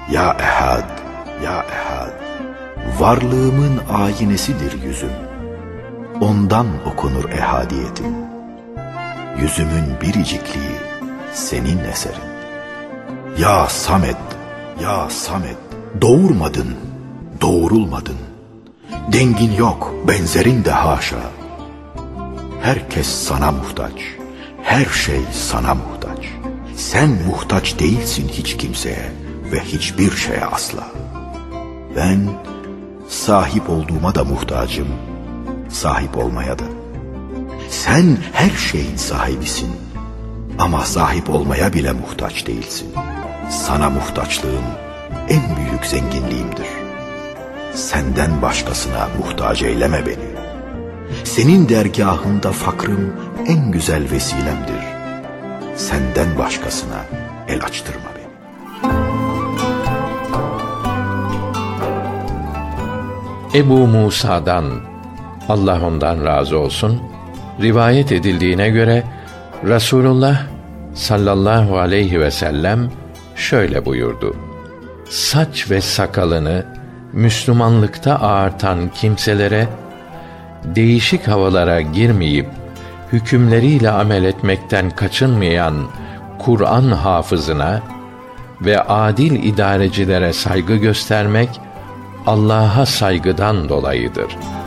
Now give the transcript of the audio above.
Ya Ehad, ya Ehad. Varlığımın aynesidir yüzüm. Ondan okunur ehadiyetim. Yüzümün biricikliği senin eserin. Ya Samet, ya Samet. Doğurmadın, doğurulmadın. Dengin yok, benzerin de haşa. Herkes sana muhtaç, her şey sana muhtaç. Sen muhtaç değilsin hiç kimseye ve hiçbir şeye asla. Ben sahip olduğuma da muhtacım, sahip olmaya da. Sen her şeyin sahibisin ama sahip olmaya bile muhtaç değilsin. Sana muhtaçlığım en büyük zenginliğimdir. Senden başkasına muhtaç eyleme beni. Senin dergahında fakrım en güzel vesilemdir. Senden başkasına el açtırma beni. Ebu Musa'dan, Allah ondan razı olsun, rivayet edildiğine göre Resulullah sallallahu aleyhi ve sellem şöyle buyurdu: saç ve sakalını Müslümanlıkta ağartan kimselere, değişik havalara girmeyip hükümleriyle amel etmekten kaçınmayan Kur'an hafızına ve adil idarecilere saygı göstermek Allah'a saygıdan dolayıdır.